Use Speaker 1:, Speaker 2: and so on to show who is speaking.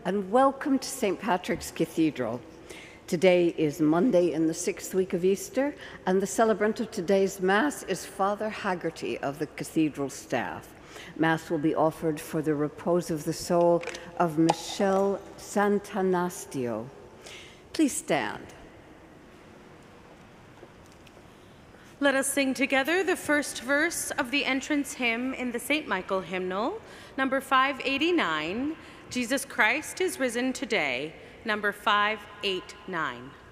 Speaker 1: and welcome to St. Patrick's Cathedral. Today is Monday in the 6th week of Easter, and the celebrant of today's Mass is Father Haggerty of the Cathedral staff. Mass will be offered for the repose of the soul of Michelle Santanastio. Please stand.
Speaker 2: Let us sing together the first verse of the entrance hymn in the St. Michael hymnal, number 589, Jesus Christ is risen today, number 589.